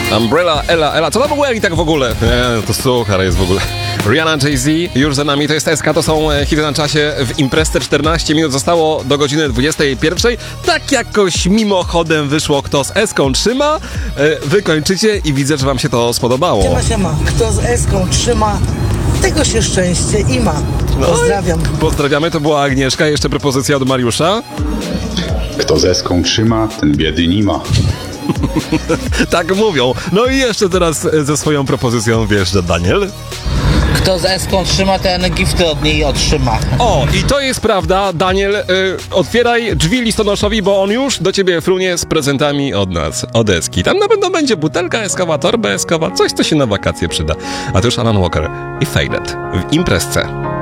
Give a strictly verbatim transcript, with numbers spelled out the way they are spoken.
Umbrella, Ella, Ella, co to w ogóle i tak w ogóle? Nie, to suchar jest w ogóle. Rihanna, Jay-Z, już za nami, to jest S K, to są hity na czasie. W imprezce czternaście minut zostało do godziny dwudziestej pierwszej. Tak jakoś mimochodem wyszło, kto z S-ką trzyma. Wy kończycie i widzę, że wam się to spodobało. Siema, siema. Kto z S-ką trzyma, tego się szczęście i ma. Pozdrawiam. No, pozdrawiamy, to była Agnieszka. Jeszcze propozycja od Mariusza. Kto z eską trzyma, ten biedy nie ma. Tak mówią. No i jeszcze teraz ze swoją propozycją wjeżdża Daniel. Kto z eską trzyma, ten gifty od niej otrzyma. O, i to jest prawda. Daniel, y, otwieraj drzwi listonoszowi, bo on już do ciebie frunie z prezentami od nas, od Eski. Tam na pewno będzie butelka eskowa, torba eskowa, coś, co się na wakacje przyda. A to już Alan Walker i Faded w imprezce.